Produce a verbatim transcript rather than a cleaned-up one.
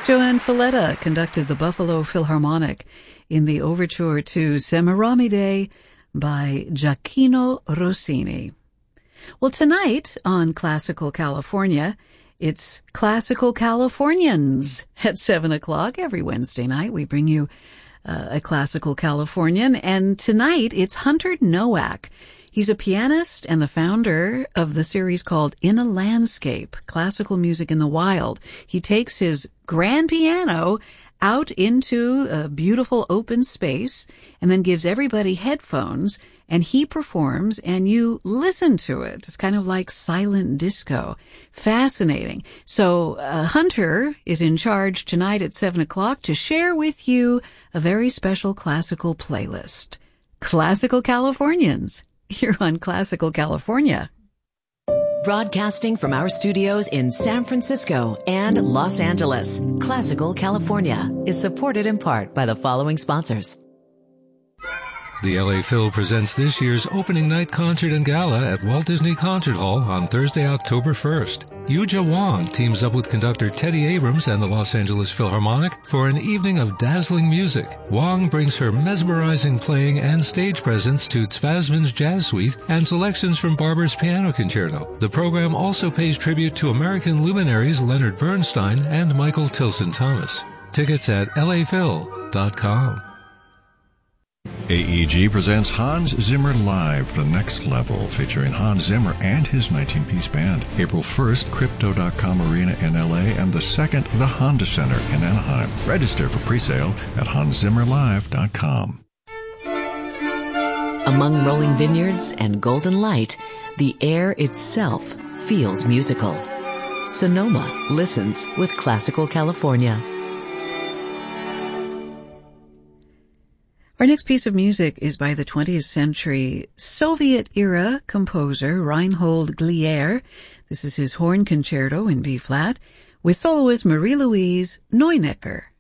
Joanne Falletta conducted the Buffalo Philharmonic in the overture to Semiramide by Gioacchino Rossini. Well, tonight on Classical California, it's Classical Californians at seven o'clock every Wednesday night. We bring you uh, a Classical Californian, and tonight it's Hunter Nowak. He's a pianist and the founder of the series called In a Landscape, Classical Music in the Wild. He takes his grand piano out into a beautiful open space and then gives everybody headphones, and he performs and you listen to it. It's kind of like silent disco. Fascinating. So uh, Hunter is in charge tonight at seven o'clock to share with you a very special classical playlist. Classical Californians. You're on Classical California. Broadcasting from our studios in San Francisco and Los Angeles, Classical California is supported in part by the following sponsors. The L A Phil presents this year's opening night concert and gala at Walt Disney Concert Hall on Thursday, October first. Yuja Wong teams up with conductor Teddy Abrams and the Los Angeles Philharmonic for an evening of dazzling music. Wong brings her mesmerizing playing and stage presence to Tzfazman's Jazz Suite and selections from Barber's Piano Concerto. The program also pays tribute to American luminaries Leonard Bernstein and Michael Tilson Thomas. Tickets at L A Phil dot com. A E G presents Hans Zimmer Live, The Next Level, featuring Hans Zimmer and his nineteen-piece band. April first, Crypto dot com Arena in L A, and the second, the Honda Center in Anaheim. Register for presale at Hans Zimmer Live dot com. Among rolling vineyards and golden light, the air itself feels musical. Sonoma listens with Classical California. Our next piece of music is by the twentieth century Soviet-era composer Reinhold Glier. This is his horn concerto in B-flat with soloist Marie-Louise Neunecker.